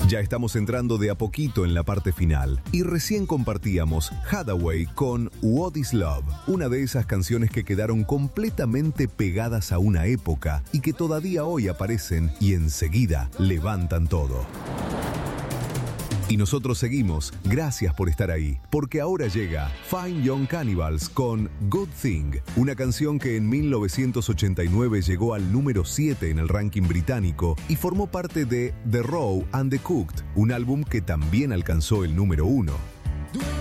Ya estamos entrando de a poquito en la parte final y recién compartíamos Hathaway con What is Love, una de esas canciones que quedaron completamente pegadas a una época y que todavía hoy aparecen y enseguida levantan todo. Y nosotros seguimos, gracias por estar ahí, porque ahora llega Fine Young Cannibals con Good Thing, una canción que en 1989 llegó al número 7 en el ranking británico y formó parte de The Raw and the Cooked, un álbum que también alcanzó el número 1.